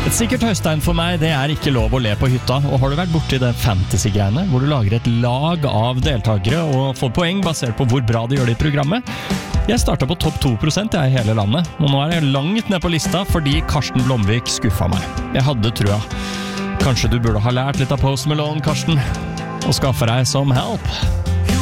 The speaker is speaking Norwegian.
Et sikkert høystein for meg, det ikke lov å le på hytta. Og har du vært borti det fantasy-greiene, hvor du lager et lag av deltakere og får poeng basert på hvor bra de gjør det i programmet? Jeg startet på topp 2% i hele landet, og nå jeg langt ned på lista fordi Karsten Blomvik skuffet meg. Jeg hadde trua. Kanskje du burde ha lært litt av Post Malone, Karsten, og skaffe deg som help.